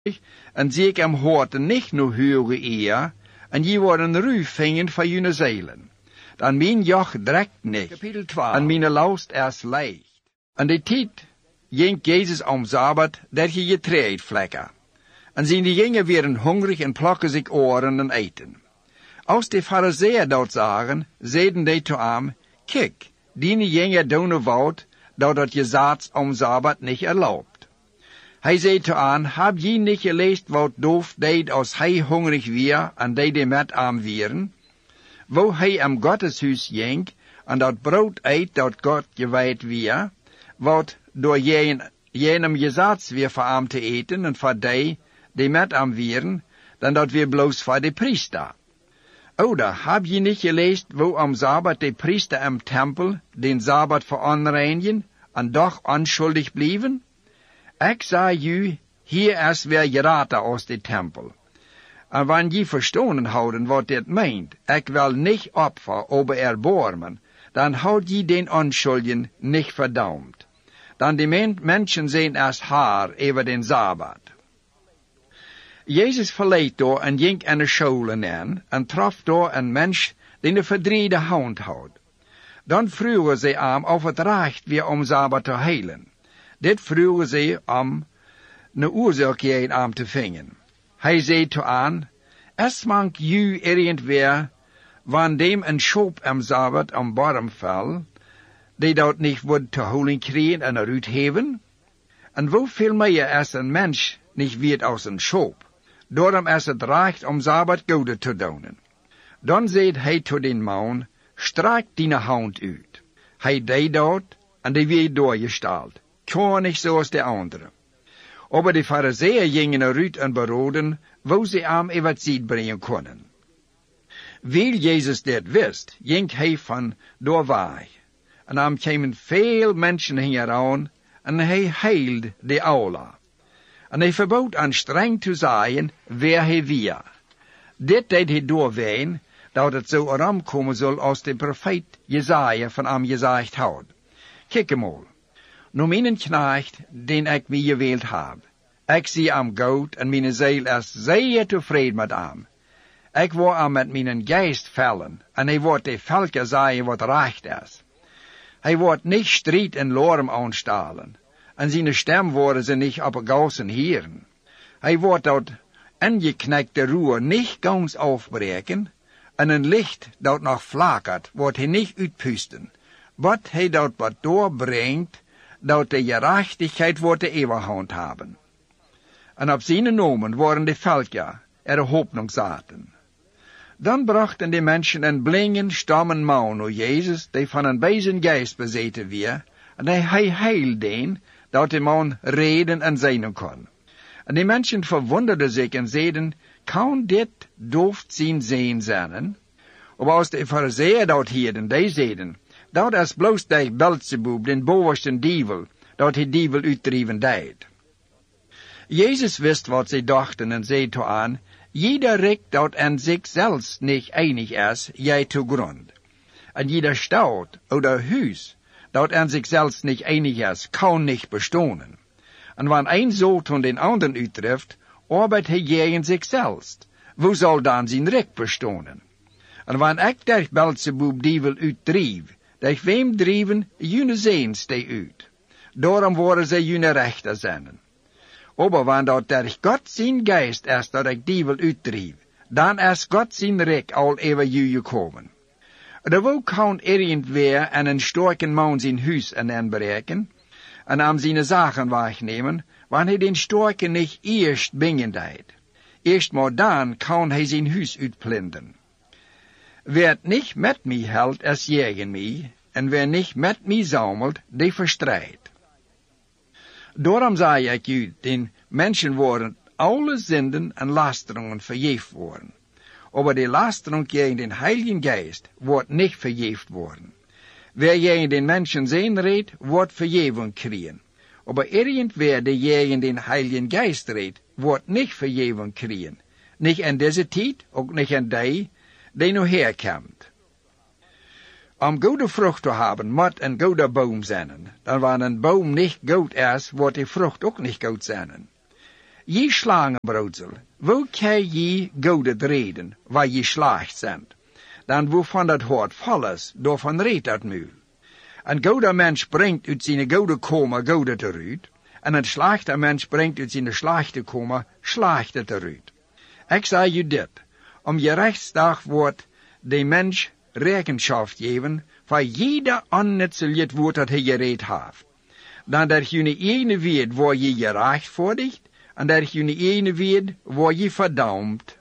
En zie ik hem hoorten niet nu huren eer, en je worden ruivingen van jullie zeilen. Dan mijn joch drekt niet, kapitel 12, en mijn last is leicht. En die tijd ging Jezus om Sabbat, dat je getreed vlekken. En zijn die jongen werden hungrig en plokken zich oren en eten. Als de Farizeeën dat zagen, zeiden die te hem, kijk, die jongen doen wat, dat je zaad om Sabbat niet erlaubt. Hij zei te hen, heb je niet gelezen wat Doof deed als hij hungrig weer en die met hem wieren? Wo hij am Gotteshuis ging en dat brood eet dat God gewijd weer, wat door jenem gezaad weer voor hem te eten en voor die met hem wieren, dan dat weer bloos voor de priester. Oder heb je niet gelezen wo am Sabbat de priester am tempel den Sabbat veronreinigen en doch onschuldig blijven? Ik zei u, hier is weer geraten als de tempel. En wanneer je verstonen houden wat dit meent, ik wil niet opfer over erbarmen, dan houd je den onschuldigen niet verdaamd. Dan de mensen zijn als haar over den Sabbat. Jezus verleed door en ging in de scholen in en trof door een mens die een verdriede hand had. Dan vroegen ze hem of het recht weer om Sabbat te heilen. Dit vroegen ze om een oorzaakje aan te vingen. Hij zei te aan, es mank u irgendwer, wanneer een schop am Sabbat am Baum fell, die dat niet wordt te holen krijgen en eruit heven? En hoeveel meer is een mens niet weet als een schop? Daarom is het recht om Sabbat goede te doen. Dan zei hij tot den man, strek die hand uit. Hij deed dat en die werd doorgesteld. Kan niet zoals de anderen. Aber de Farizeeën gingen eruit en beroden, wo ze hem even ziet brengen konden. Weil Jezus dit wist, ging hij van doorweg. En dan kwamen veel mensen hieraan en hij heilde de aula. En hij verbood aan streng te zeggen waar hij weer. Dit deed hij doorween, dat het zo aankomen zal als de profeet Jesaja van hem gezegd had. Kijk eenmaal. Nu mijn knecht, den ik mij gewild heb. Ik zie hem goed en mijn ziel is zeer tevreden met hem. Ik wil hem met mijn geest vellen en hij wordt de volken zeggen wat recht is. Hij wordt niet strijd en lorm aanstalen en zijn stem worden ze niet op gauzen hieren. Hij wordt dat ingeknekte roer niet gans afbreken en een licht dat nog flakkert wordt hij niet uitpusten. Wat hij dat wat doorbrengt, dat de gerechtigheid wordt de eeuwigheid hebben. En op zijn nomen worden de volken hoopning zaten. Dan brachten de mensen een blinken, stammen man naar Jezus, die van een bezen geest bezeten weer, en hij heilde den, dat de man reden en zijn kon. En de mensen verwonderden zich en zeiden, kan dit doof zijn zijn? Maar als de Farizeeën dat hielden, die zeiden, dat is bloos de Beelzebub, den bovenste dievel, dat hij dievel uitdrijven deed. Jezus wist wat zij dachten en zei te aan, jeder rijk dat aan zichzelf niet einig is, jij te grond. En jeder stad oder huis dat aan zichzelf niet einig is, kan niet bestonen. En wanneer een zo van den anderen uittreft, arbeidt hij tegen zichzelf. Hoe zal dan zijn rijk bestonen? En wanneer ik der Beelzebub dievel uitdrijf, dat wem drijven, june zeens die uit. Daarom worden zij june rechter zijn. Aber wanneer dat der God zijn geest is dat ik dievel uitdrijf, dan is God zijn rijk al even jullie gekomen. Er wo kan irgendwer en een sterken man zijn huis en bereiken, en aan zijn zaken wegnemen, wanneer hij den sterken niet eerst bingen deed. Eerst maar dan kan hij zijn huis uitplunderen. Wer het niet met mij houdt, is tegen mij, en wer niet met mij zamelt, die verstrijdt. Daarom zei ik u, den mensen worden alle zinden en lasteringen vergeefd worden. Aber de lastering tegen den Heiligen Geest wordt niet vergeefd worden. Wer tegen den mensen zijn redt, wordt vergeving krijgen. Aber irgendwer die tegen den Heiligen Geest redt, wordt niet vergeving krijgen. Niet in deze tijd, ook niet in die nu herkomt. Om goede vrucht te hebben, moet een goede boom zijn. Dan wanneer een boom niet goed is, wordt de vrucht ook niet goed zijn. Je slangenbroedsel, hoe kan je godet reden, waar je slaagt bent? Dan waarvan dat hoort vol is, daarvan redt dat muul. Een goede mens brengt uit zijn goede koma godet eruit, en een slechte mens brengt uit zijn slechte koma slechte eruit. Ik zei je dit, om je rechtsdag wordt de mens rekenschap geven, voor jeder onnutselige woord dat hij gereed heeft. Dan dat je een ene weet waar je gerechtvaardigt, en dat je een ene weet waar je verdampt.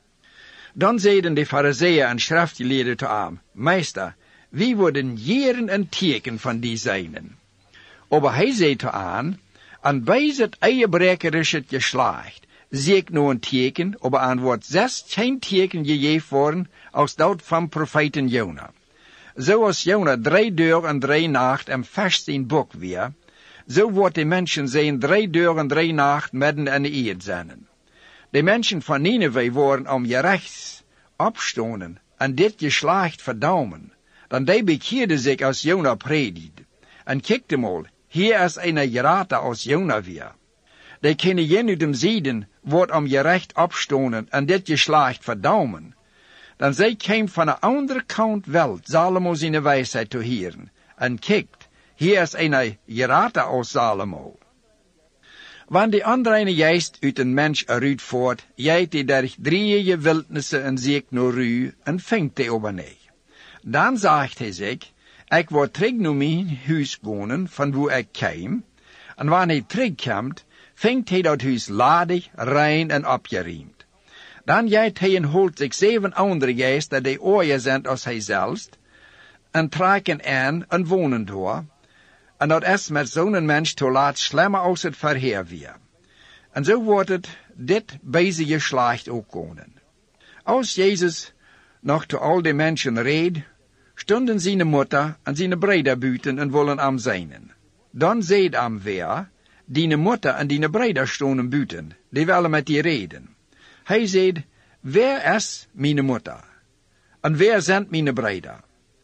Dan zeiden de fariseeën en schriftgeleerden tot hem, Meester, wie worden jaren een teken van die zijnen? Maar hij zei tot hen, en bij het eierbrekerische geslacht, zie ik nu een teken, maar aan wordt 6 geen teken gegeven worden, als dat van profeten Jona. Zoals Jona 3 dagen en 3 nacht en vast in boek weer, zo wordt de mensen zijn 3 dagen en 3 nacht midden in de eerd zijn. De mensen van Nineveh worden om je rechts opstonen en dit geslacht verdaumen. Dan die bekeerde zich als Jona predikt. En kijk mal, hier is een gerate als Jona weer. Die kunnen jen uit hem zieden, wordt om je recht opstonen en dit geslacht verdaumen. Dan zij kwam van de andere kant wel Salomo zijn wijsheid te horen. En kijkt, hier is een gerate als Salomo. Wanneer de andere geest uit een mens eruit voort, jijt hij der 3 wildnissen en ziek naar u en vangt hij over neer. Dan zegt hij zich, ik word terug naar mijn huis gaan, van waar ik kwam. En wanneer hij terugkomt, vangt hij dat huis ladig, rein en opgeruimd. Dan jijt hij en holt zich 7 andere geesten die ooier zijn als hij zelfs, en trekken aan en wonen door. En dat is met zo'n mens te laat slimmer als het verheer weer. En zo wordt het dit bij geslacht ook komen. Als Jezus nog te al de mensen reed, stonden zijn moeder en zijn breder buiten en willen am zijnen. Dan zeid am weer, die moeder en die breder stonden buiten, die willen met die reden. Hij zeid, waar is mijn moeder? En waar zijn mijn breder?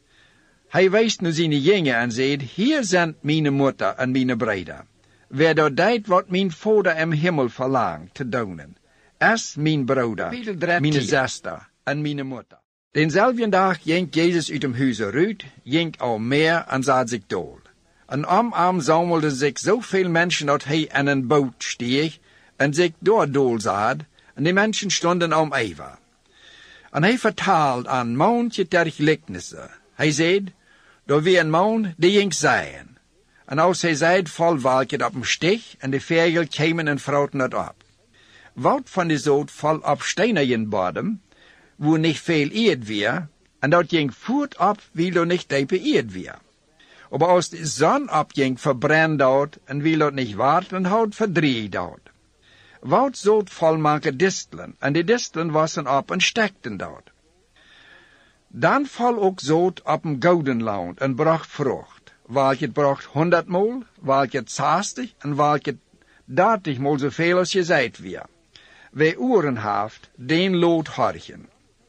Hij wijst nu zijn jongen en zeid, hier zijn mijn moeder en mijn breder. Waar dat deed wat mijn vader im himmel verlangt te doen, is mijn broeder, mijn zuster en mijn moeder. Denzelfde dag ging Jezus uit hem huis eruit, ging al meer en zat zich dool. En om zammelden zich zoveel mensen dat hij in een boot steeg en zich door dool zat, en de mensen stonden om even. En hij vertaalde aan maandje ter gelijkenissen. Hij zei, door wie een man die ging zijn. En als hij zei, val walkje op een stich, en de vogel kwamen en vrouten het op. Wat van de zoot val op stenen bodem, wo niet veel eerd weer, en dat ging voort op, wil er niet diepe eerd weer. Maar als de zon opging, verbrennt dat, en wil dat niet warten, houdt verdrieht dat. Wat zoot vol maken distelen, en de distelen wassen op en stekten dat. Dan val ook zoot op een gouden land en bracht vrucht, welke het bracht 100 maal, welke het 60 en welke het 30 maal zoveel als je zijt weer. Wie oren heeft, den lood harchen.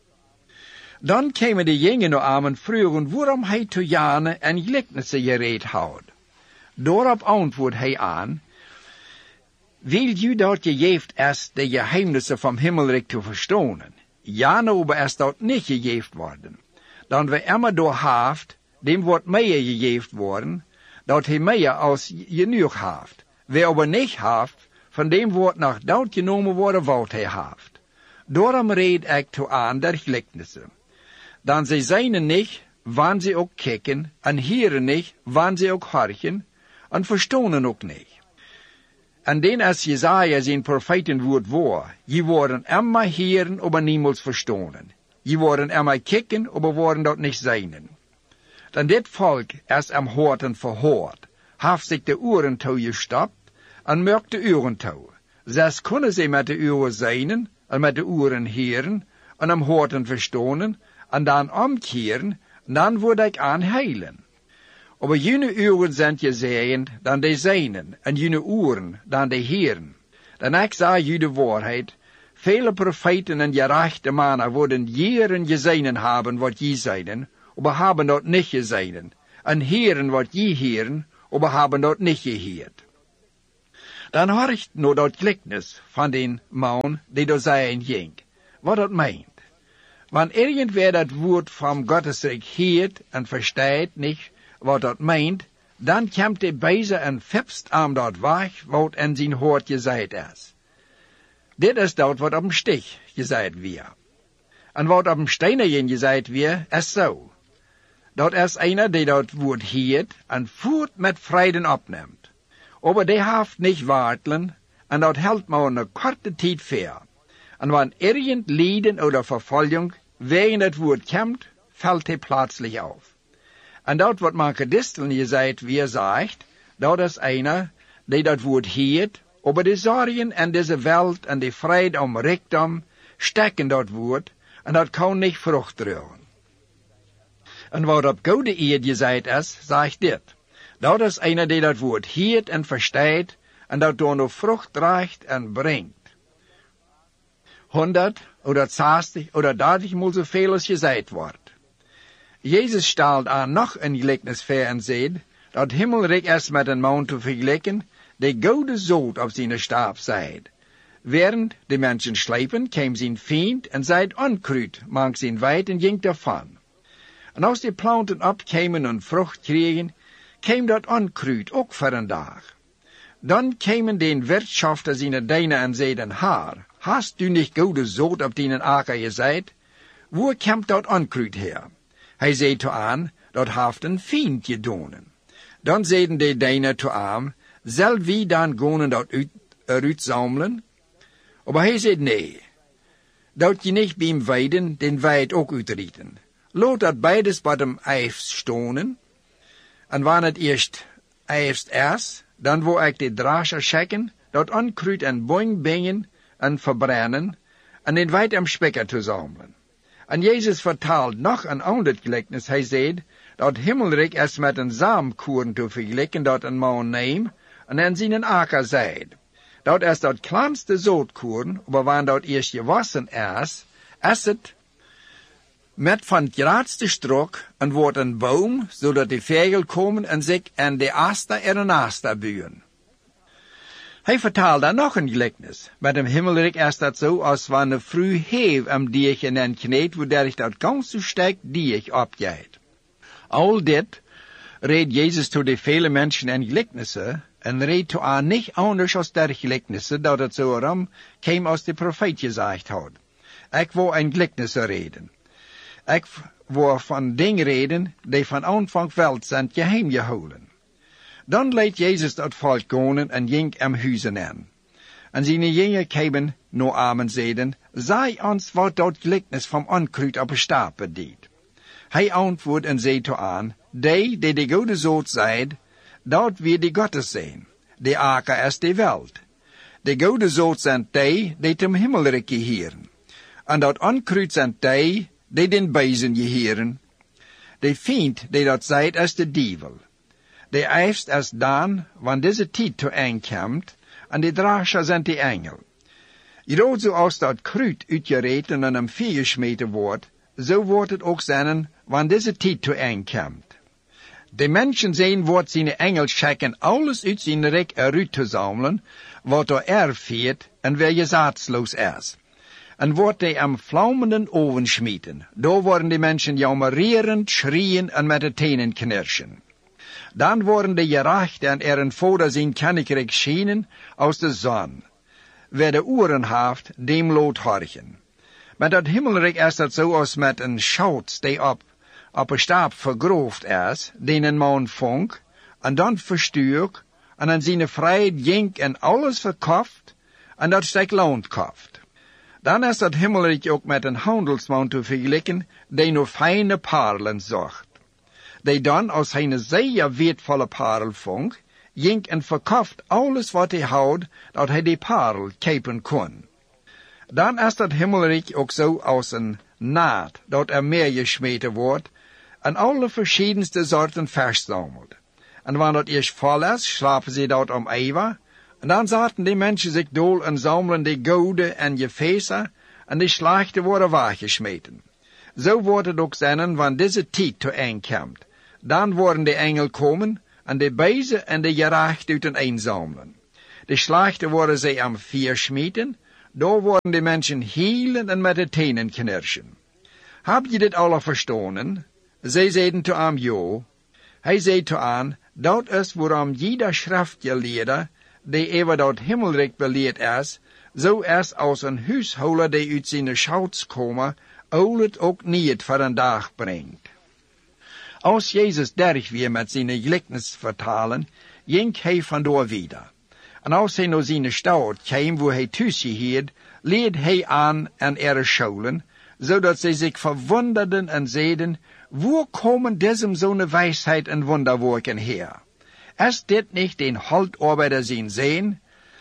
Dan kwamen de jongen naar hem en vroegen waarom hij te jane en gelijkenissen gereed houdt. Daarop antwoordt hij aan, wil je dat je geeft is de geheimnissen van himmelrijk te verstonen? Ja, maar is dat niet gegeven worden. Dan we immer door haft, dem wordt meer gegeven worden, dat hij meer als je nu haft. Wie aber niet haft, van dem wordt nog dat genomen worden wat hij haft. Daarom reed ik toe aan der gelijkenissen. Dan zij zijn niet, wanneer ze ook kijken, en heren niet, wanneer ze ook horchen, en verstonen ook niet. En den als Jesaja zijn profetenwoord waar, je worden immer heren, aber niemals verstonen. Je worden immer kijken, aber worden dat niet zijnen. Dan dit volk is am horten verhoord, heeft zich de oren toe gestopt, en merkt de oren toe. Zes kunnen ze met de oren zijnen, en met de oren heren, en am horten verstonen, en dan omkeren, dan word ik aan heilen. Maar jene oren zijn gezegend dan de zijnen, en jene oren dan de heren. Dan ik zei je de waarheid, vele profeten en gerechte mannen worden jaren gezegend hebben wat je zeiden, maar hebben dat niet gezegend. En heren wat je heren, maar hebben dat niet geheerd. Dan horcht no dat gelijkenis van den man die door zijn ging, wat dat meint. Want irgendwer dat woord van Gottesrijk hiert en verstaat niet wat dat meint, dan komt de bezer en fipst aan dat weg wat in zijn hoort gezegd is. Dit is dat wat op een stich gezegd weer. En wat op een steenerjen gezegd weer, is zo. Dat is einer die dat woord hiert en voert met vreden opneemt. Aber die haft niet wartelen en dat houdt maar een korte tijd ver. En wanneer irgend lijden oder vervolging wegen het woord komt, valt hij plötzlich auf. En dat wat Markedisteln gezegd weer zegt, dat is einer die dat woord hiert, aber de zorgen en deze welt en de vrede om rijkdom stekken dat woord en dat kan niet vrucht dragen. En wat op Goede eerd gezegd is, zegt dit. Dat is einer die dat woord hiert en verstaat en dat door nog vrucht draagt en brengt. 100 oder 60 oder 30 mal zoveel als gezegd wordt. Jezus stelt aan nog een gelijkenis ver en zegt, dat himmelrijk is met een man te vergelijken, die gouden zout op zijn staaf zijt. Während de mensen slepen, kwam zijn vriend en zijt onkruid, maakt zijn wijd en ging daarvan. En als die planten opkwamen en vrucht kregen, kwam dat onkruid ook voor een dag. Dan kwamen de wirtschafter zijn dienaar en zeiden haar, hast du niet gouden zout op die akker gezaaid? Waar komt dat onkruid her? Hij zei toe aan, dat heeft een vriend gedaan. Dan zeiden de dienaar toe aan, zal wie dan gaan dat uitzamelen? Maar hij zei nee, dat je niet bij hem weiden, den wij ook uitrieten. Laat dat beides bij hem eifst stonen. En wanneer het eerst eifst is, dan wil ik de drascher checken, dat onkruid en boing bingen en verbrennen, en den wijd am spekker te zamelen. En Jezus vertaalt nog een ander gelijkenis. Hij zei, dat himmelrijk is met een zaamkoren te vergelijken, dat een man neemt, en in zijn akker zijt. Dat is dat kleinste zoutkoren, maar wanneer dat eerst gewassen is het met van het raadste strok en wordt een boom, zodat de vogel komen en zich in de aster en een aster buien. Hij vertaalt dan nog een gelijkenis. Met hem himmelrijk is dat zo, als wanneer vroeg heef am dier in een kneed, waardoor dat ganse sterk dier opgeet. Al dit reed Jezus tot de vele mensen en gelijkenissen, en reed toe aan niet anders als der gelijkenissen, dat het zo erom kwam als de profeet gezegd had. Ik wil een gelijkenissen reden. Ik wil van dingen reden, die van aanvang veld zijn geheim gehouden. Dan leed Jezus dat volk gaan en ging am huizen aan. En zijn jingen kwamen no aan en zeiden, zei ons wat dat gelijkenis van onkruid op een stapel deed. Hij antwoordde en zei toe aan, die de goede zout zeid, dat weer de Gottes zijn. De akker is de welt. De goede zout zijn die tem himmelrijk geheren. En dat onkruid zijn die den bezen geheren. De vriend die dat zeid is de dievel. De eifst is dan, wanneer deze tijd toe aankomt, en de drascher zijn de engel. Jedoch zoals dat kruid uitgereten en een vuur gesmeten wordt, zo wordt het ook zijn, wanneer deze tijd toe aankomt. De mensen zijn wordt zijn engel checken alles uit zijn rijk eruit te zamelen, wat er erfeert en waar je zaadsloos is. En wordt hij am vlammenden oven schmieten. Daar worden de mensen jammererend, schrien en met de tenen knirschen. Dan worden de gerechten en er een vader zijn koninkrijk schijnen aus de zon. Wer de oren heeft, dem lood horchen. Met dat himmelrijk is dat zo als met een schout die op een staap vergroofd is, den een man vonk, en dan verstuurd, en aan zijn vrijheid ging en alles verkocht, en dat zich loont kocht. Dan is dat himmelrijk ook met een handelsman te vergelijken, die nog fijne parelen zocht. Die dan als hij een zeer wertvolle parel vond, ging en verkocht alles wat hij had, dat hij die parel kopen kon. Dan is dat himmelrijk ook zo als een naad, dat er meer gesmeten wordt, en alle verschiedenste soorten verzamelt. En wanneer dat eerst vol is, slapen ze dat om even, en dan zaten die mensen zich dool en zamelen die gouden en gefeesten, en die slechte worden weggesmeten. Zo wordt het ook zijn, wanneer deze tijd toe aankomt. Dan worden de engel komen, en de bezen en de gerechten uiteen zamelen. De slachten worden zij am vuur smeten, daar worden de mensen hielen en met de tenen knirschen. Heb je dit alle verstonen? Zij zeiden toe hem ja. Hij zei toe aan, dat is waarom jeder schriftgeleerde, die over dat himmelrijk beleerd is, zo is als een huishouden die uit zijn schouts komen, al het ook niet voor een dag brengt. Als Jezus derg weer met zijn gelijkenis vertalen, ging hij vandoor wieder. En als hij naar zijn stad kwam, waar hij tussen hield, leed hij aan en scholen, zodat zij zich verwonderden en zeiden, waar komen deze zo'n wijsheid en wonderwerken her? Is dit niet een handarbeider zijn zoon?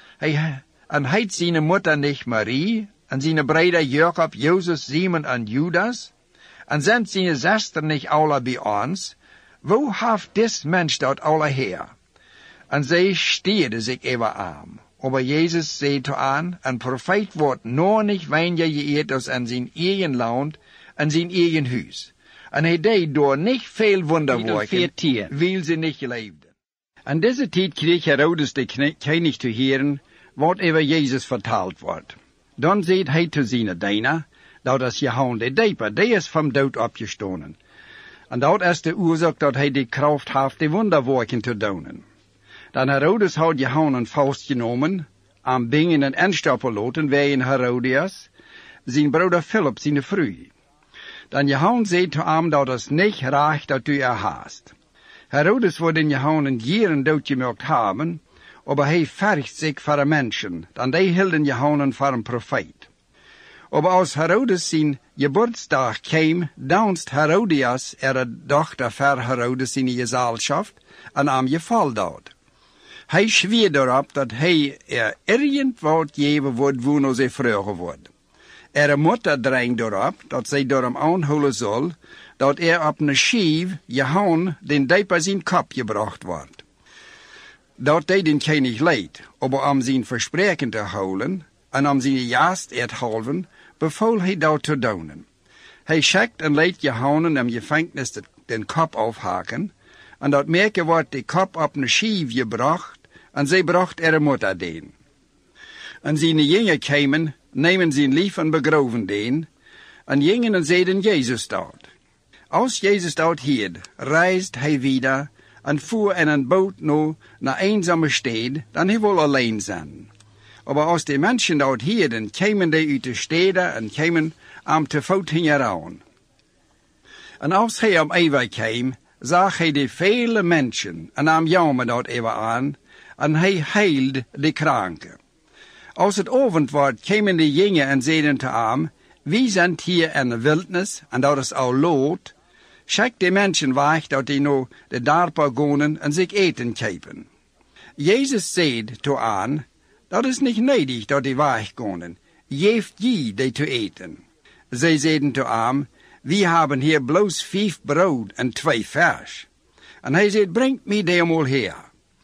En heet zijn moeder niet Marie, en zijn broeder Jacob, Jozef, Simon en Judas? En zijn zijn zuster niet alle bij ons? Wo heeft dit mens dat alle her? En zij steerden zich even aan. Maar Jezus zei toe aan, een profeet wordt nog niet weniger geëerd als in zijn eigen land en zijn eigen huis. En hij deed door niet veel wonderwerken, wil ze niet leefden. En deze tijd kreeg Herodes de koning te horen, wat over Jezus vertaald wordt. Dan zei hij te zijn dienaar, dat is Johannes de Doper, die is van dood opgestonden. En dat is de oorzaak dat hij de kracht heeft de wonderwerken te doen. Dan Herodes had Johannes vastgenomen, aan bingen en instappen laten, wegen Herodias, zijn broeder Philip, zijn vrouw. Dan Johannes zei te hem, dat is niet recht dat u haast. Herodes wordt in Johannes jaren doodgemaakt hebben, maar hij vergt zich voor de mensen, dan die hielden Johannes voor een profeet. Maar als Herodes zijn geboortedag kwam, danst Herodias dochter voor Herodes zijn gezelschap en hem geval dat. Hij zweer erop dat hij irgendwat geven wordt wonen zij vroeger wordt. Moeder dringt erop dat zij door hem aanhouden zal, dat op een schijf Johannes den Doper zijn kop gebracht wordt. Dat hij den koning leidt, om zijn verspreken te houden en om zijn jaast uithalven, beval hij dat te doen. Hij schickt en leidt Johannes in gevangenis den kop afhaken, en dat merken wordt de kop op een schijf gebracht, en zij bracht moeder den. En zijn jongen kwamen, nemen zijn lief en begroven den, en jongen en zeiden Jezus dat. Als Jezus dat hield, reist hij wieder en voer in een boot naar eenzame stad, dan hij wil alleen zijn. Maar als de mensen dat hielden, kwamen die uit de steden en kwamen am te voet hieraan. En als hij am eeuwig kwam, zag hij de vele mensen en nam jammer dat even aan, en hij heilde de kranken. Als het avond werd, kwamen de jongen en zeiden te hem, wie zijn hier in de wildnis, en dat is al lood, schik de mensen weg dat die nou de dorpen gaan en zich eten kopen. Jezus zei toe aan, dat is niet nodig dat die weggaan, geeft je die te eten. Zij zeiden toe hem, we hebben hier bloos 5 brood en 2 vers. En hij zei, brengt me die eenmaal her.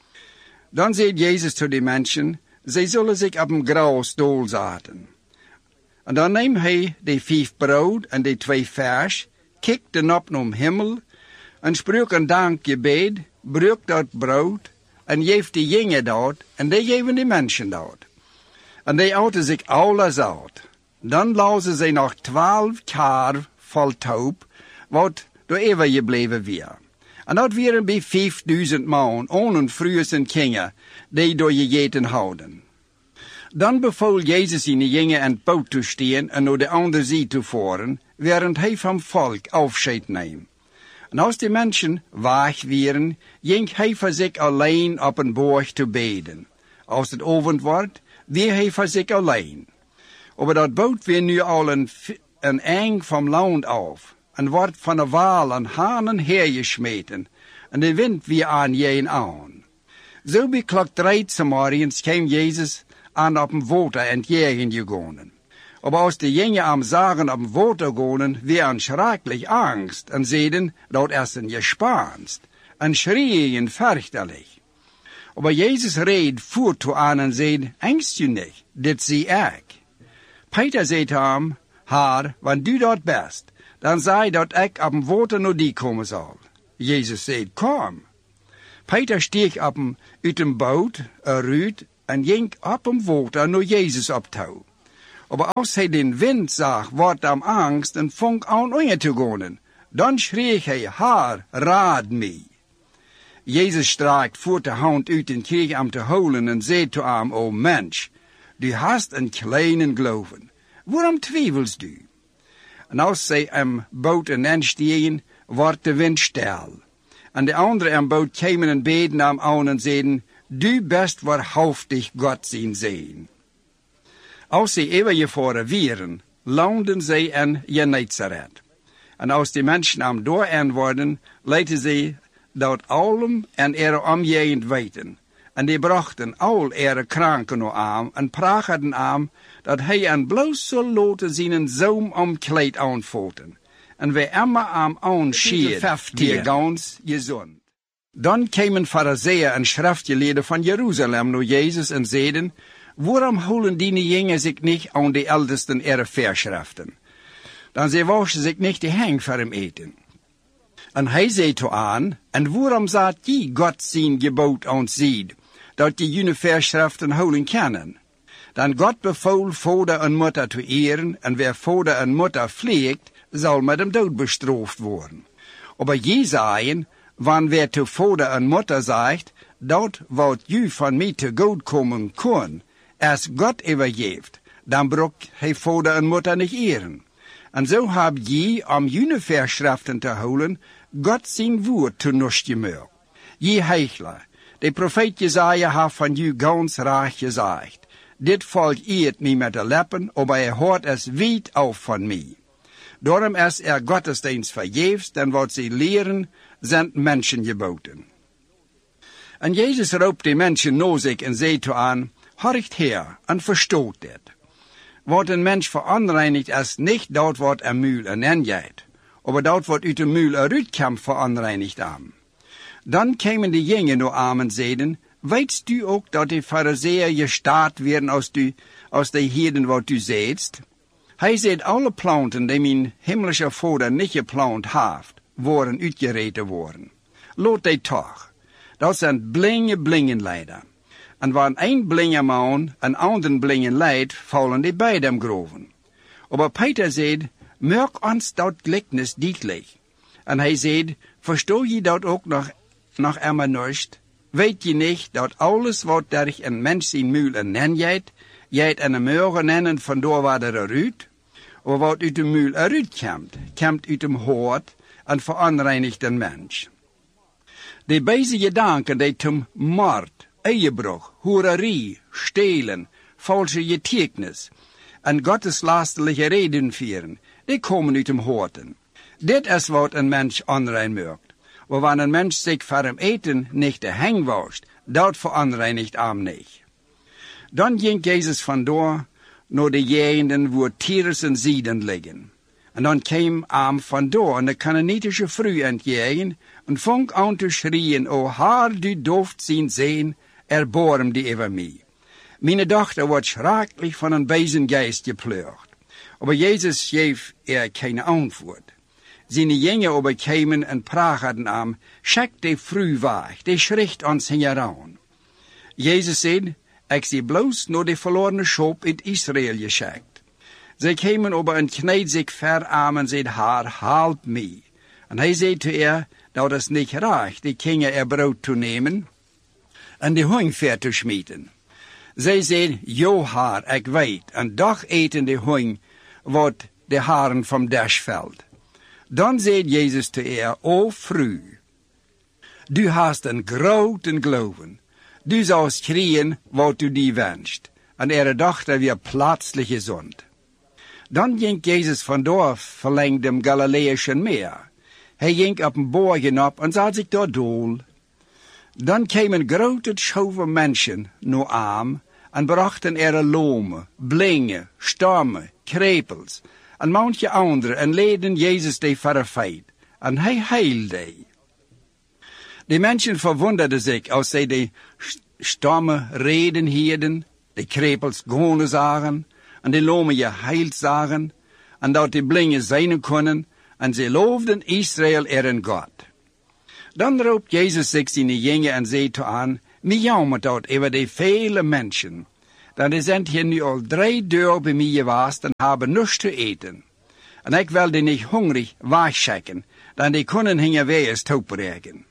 Dan zei Jezus tot de mensen, zij zullen zich op een gras dool zetten. En dan neemt hij de 5 brood en de 2 vers, kijkt op naar hemel, en spreekt een dankgebed, breekt dat brood, en geeft de jongen dat, en die geven de mensen dat. En die aten zich alles uit. Dan lazen zij nog 12 karf vol taub, wat door even gebleven weer. En dat waren bij 5000 man, onen vrouwen en kinderen, die door gegeten houden. Dan beval Jezus zijn jongen in het boot te staan en naar de andere zee te voeren, während hij van volk afscheid neemt. En als de mensen weg waren, ging hij voor zich alleen op een borg te beden. Als het avond wordt, weer hij voor zich alleen. Maar dat boot weer nu al een eng van land af, en wordt van de wal en hanen hergesmeten, en de wind weer aan je aan. Zo bij klok 3 morgens kwam Jezus aan op een water en het jagen gegaan. Maar als de jongen am zagen op een water gaan, weer schrikkelijk angst, en zeiden, dat is een gespanst, en schrieën fürchterlich. Maar Jezus reed voort toe aan en zei, angst u niet, dit zie ik. Peter zei te hem, Heer, wanneer u dat best, dan zei dat ik op een water naar die komen zal. Jezus zei, kom. Peter steeg uit een boot eruit en ging op hem water naar Jezus op toe. Aber als hij den wind zag, werd hem angst en vong aan onder te gaan. Dan schreef hij, Haar, raad mij. Jezus strijkt voort de hand uit en kreeg hem te holen en zei te hem, O mens, du hast een kleinen geloven. Waarom twijfelst du? En als zij hem boten aanstegen, werd de wind stil. En de anderen hem boot kwamen en beden hem aan en zeiden, Du best waarhaftig God zijn zeen. Als zij overgevaren waren, landden zij in Genezareth. En als de mensen hem doorheen worden, lieten zij dat allem en ihre omgegend weten. En die brachten al ihre kranken naar hem en praten hem dat hij en bloos zal laten zijn zoom omkleed aanvoeten. En wij immer hem aanschiet, die gans gezond. Dan kwamen Farizeeën en schriftgeleerden van Jeruzalem naar Jezus en zeiden, Waarom houden die jongen zich niet aan de ältesten ihre Verschriften? Dan zij waschen zich niet de hang voor hem eten. En hij zei toe aan, en waarom zat je God zijn gebod ons ziet, dat je jene Verschriften houden kennen? Dan God bevoel vader en moeder te eren, en wer vader en moeder vleegt, zal met hem dood bestraft worden. Aber je zeiden, wanneer wer te vader en moeder zegt, dat wat je van mij te goed komen kon, als God overgeeft, dan brok hij vader en moeder niet eren. En zo heb je, om jene Verschriften te houden, God zijn woord te nust gemaakt. Je heichler, de profeet Jesaja heeft van je gans recht gezegd. Dit volk eert mij met de lippen, aber hij hoort es wijd af van mij. Daarom is gottesdienst vergeefs, dan wat ze leren, zijn mensen geboten. En Jezus roept de mensen naar zich en zei toe aan, horcht her en verstoot dit. Wat een mens veronreinigt is niet dat wat een muil aangaat, aber dat wat uit de muil eruit komt veronreinigt am. Dan kwamen de jongen naar hem en zeiden, Weetst u ook dat de Farizeeën gestaat werden als de heden wat u zeedst? Hij zei, alle planten die mijn himmlische vader niet geplant heeft, worden uitgereten worden. Laat die toch. Dat zijn blingen leider. En wanneer een blingeman een ander blingen leidt, vallen die beide hem groven. Aber Peter zei, merk ons dat gelijkenis duidelijk. En hij zei, verstoor je dat ook nog immer niet? Weet je niet dat alles wat durch een mens in muil aangaat, jij een morgen nennen vandoor waar eruit? Of wat uit de muil eruit komt uit hem hoort en veronreinigt een mens. De bezige gedanken die zum moord, eiebrug, hoererie, stelen, valse getuigenis en gotteslasterlijke reden vieren, die komen uit hem hoorten. Dit is wat een mens onrein maakt. Maar wanneer een mens zich voor hem eten niet de hang wascht, dat veronreinigt hem niet. Dan ging Jezus vandoor naar de gegenden waar Tyrus en Sidon liggen. En dan kwam hem vandoor en de Canaanitische vrouw entgegen en vong aan te schreeuwen, O haar, du dooft zien zijn, erbarm die over mij. Mijn dochter wordt schrikkelijk van een bezengeest gepleurd. Maar Jezus geeft geen antwoord. Zijn jongen aber kwamen en praten hem, schek de vrouw weg, die schrikt ons hieraan. Jezus zei, ik zie bloos naar de verlorene schop in Israël geschickt. Zij kwamen aber en kneed zich ver aan en zei haar, help mij. En hij zei te haar, dat is niet recht, die kinderen brood te nemen en de hoing ver te schmieten. Zij zei, jo haar, ik weet, en doch eten de hoing wat de haren vom dash valt. Dan zei Jezus te haar, O vrouw, du hast een groten geloven. Du zou schreeuwen wat u die wenst. En ihre dochter weer plötzlich gezond. Dan ging Jezus vandoor verlengd dem Galiläischen Meer. Hij ging op een borgen op en zat zich daar dool. Dan kwamen grote schove mensen naar hem en brachten ihre lomen, blingen, stammen, krepels en manche andere en leden Jezus de voor de feit. En hij heilde. De mensen verwonderden zich als zij de stammen reden hielden, de krepels gone zagen, en de lomen geheild zagen, en dat de blingen zijn konden, en ze loofden Israël eren God. Dan roept Jezus zich zijn jongen en zei toe aan, Mij jammert dat over de vele mensen. Dan er zijn hier nu al 3 dagen bij mij geweest en hebben niets te eten. En ik wilde niet hungrig wegschicken, dan die kunnen hingen wees toebreken.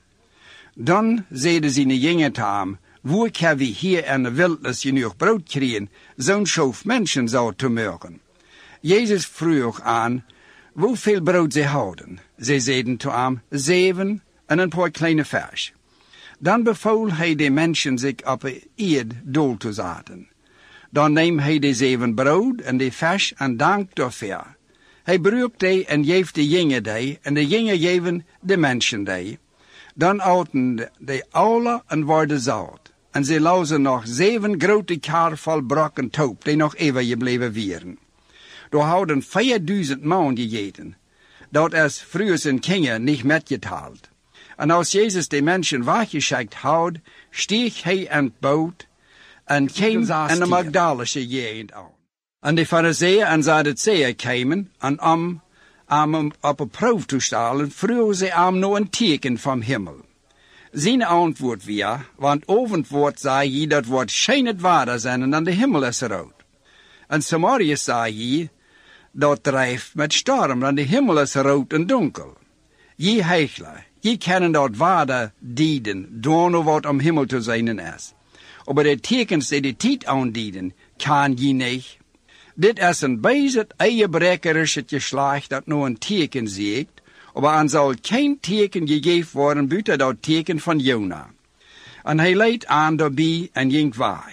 Dan zeiden zijn jongen te hem, hoe kan we hier in de wildnis genoeg brood krijgen, zo'n schoof mensen zou te maken? Jezus vroeg aan, hoeveel brood ze houden. Ze zeiden te hem, 7 en een paar kleine vis. Dan beval hij de mensen zich op een eed doel te zetten. Dan neemt hij de 7 brood en de vis en dankt daarvoor. Hij breekt die en geeft de jongen die, en de jongen geven de mensen die. Dan aten de alle en worden zout. En ze lauzen nog 7 grote kar vol brokken toop, die nog even gebleven waren. Door houden 4000 man gegeten. Dat is vroeger zijn kinderen niet metgeteld. En als Jezus de mensen weggeschikt had, steeg hij in het boot en kwam in de Magdalische gegend aan. En de Farizeeën en Sadduceeën kwamen en om hem op een proef te stellen, vroegen ze hem nog een teken van hemel. Zijn antwoord weer, want ovendwoord zei hij dat wordt schijnend waarder zijn dan de hemel is rood. En Samarië zei hij, dat drijft met storm, dan de hemel is rood en donker. Je heichler, je kennen dat waarde dienen, door wat om hemel te zijn is. Maar de tekens die de tijd aandienen, kan je niet. Dit is een bezet eierbrekerische geslacht dat nu een teken ziet, maar er zal geen teken gegeven worden buiten dat teken van Jona. En hij leidt aan daarbij en ging weg.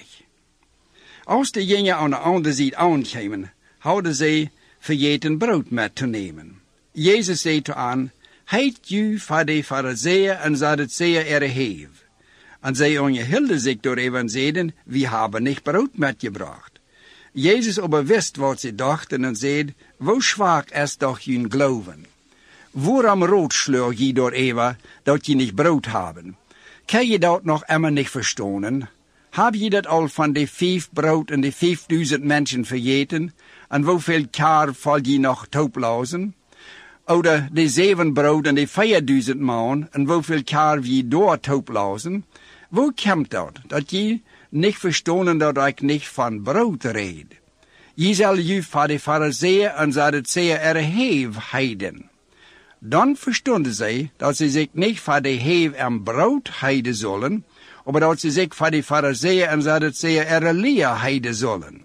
Als de jongen aan de andere zijde aankwamen, hadden ze vergeten brood met te nemen. Jezus zei te aan, heit u van de Farizeeën en Sadduceeën heef. En zij onderhielden zich door even zeiden, we hebben niet brood metgebracht. Jezus aber wist wat ze dachten en zei, hoe zwak is toch jullie geloven? Waarom roodsleur je door even, dat je niet brood hebben? Kan je dat nog immer niet verstaan? Heb je dat al van de 5 brood en de 5000 mensen vergeten? En hoeveel kar val je nog toeplazen? Oder de 7 brood en de 4000 man, en hoeveel kar je door toeplazen? Hoe komt dat je niet verstaan dat ik niet van brood red? Je zal je van de Farizeeën en Sadduceeën heef heiden. Dan verstonden zij dat ze zich niet van de heef en brood heiden zullen, maar dat ze zich van de Farizeeën en Sadduceeën leer heiden zullen.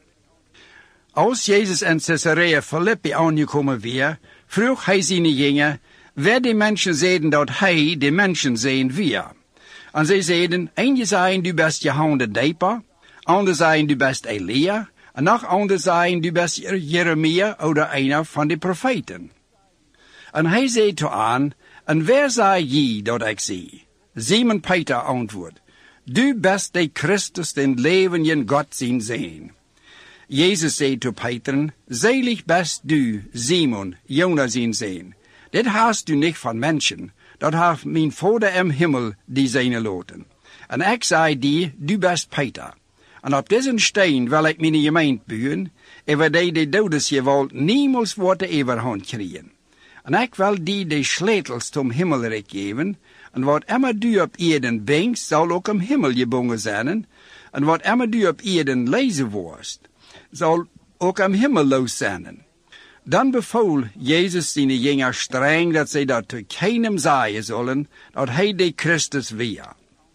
Als Jezus in Caesarea Philippi aangekomen weer, vroeg hij zijn jongen, wer de mensen zeiden dat hij de mensen zijn weer. En zij zeiden, een zeiden, du best Johannes de Doper, ander zeiden, du best Elia, en nog ander zeiden, du best Jeremia, oder einer van de profeten. En hij zei toe aan, en wer zei je dat ik zie? Simon Peter antwoord, du best de Christus, den levenden God zien zijn. Jezus zei toe Peter, selig best du, Simon, Jona zien zijn. Dit hast du niet van mensen, dat heeft mijn Vader im Himmel die zijne loten. En ik zei die, du best Peter. En op deze steen wil ik mijn gemeente bouwen, en waar de dodesgewalt niemals wordt overhand krijgen. En ik wil die de sleutels zum Himmelrijk geven, en wat immer du op Erden brengt, zal ook im Himmel gebonden zijn, en wat immer du op Erden lezen wordt, zal ook im Himmel los zijn. Dan beval Jezus zijn jongeren streng dat zij dat te keinem zeggen zullen, dat hij de Christus weer.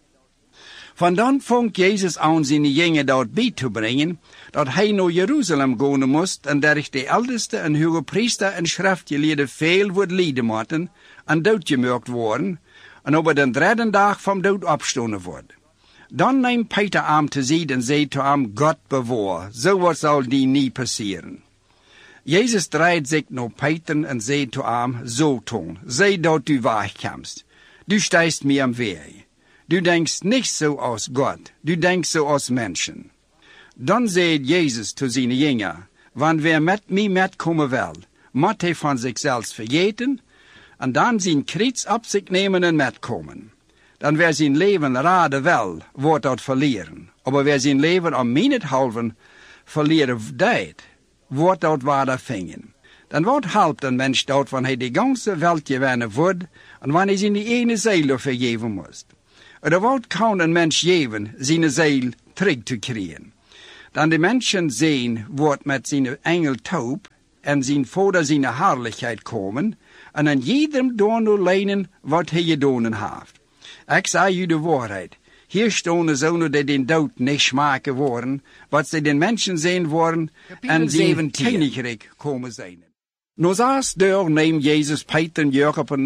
Van dan vond Jezus aan zijn jongeren dat bij te brengen, dat hij naar Jeruzalem gaan moest en dat de oudste en hoge priester en schriftgeleerden veel wordt lijden moeten en doodgemerkt worden, en op de 3e dag van dood opstonden wordt. Dan neemt Peter hem te zien en zei te hem, God bewaar, zo wat zal die niet passeren. Jezus draait zich naar Peter en zei te hem, zo Ton, zei dat u wegkomst. Du stijst mir am weg. Du denkst niet zo als God, du denkst zo als mensen. Dan zei Jezus te zijn jongeren, want wer met mij metkomen wil, moet hij van zichzelf vergeten, en dan zijn kruis op zich nemen en metkomen. Dan wer zijn leven raden wil, wordt dat verleren. Maar wer zijn leven om meinethalven verleren deed, wordt dat waarde vingen. Dan wat helpt een mens dat wanneer hij de ganze welt gewinnen wordt, en wanneer hij zijn die ene ziel vergeven moest. Er wordt kaum een mens geven zijn ziel terug te krijgen. Dan de mensen zien wordt met zijn engel taub en zijn vader zijn herrlijkheid komen en aan iedereen doen lenen wat hij gedaan heeft. Ik zeg u de waarheid. Hier staan de zonen die den dood niet smaken worden, wat ze den mensen zien worden en zijn koninkrijk komen zijn. Nu zaas door neemt Jezus Peter en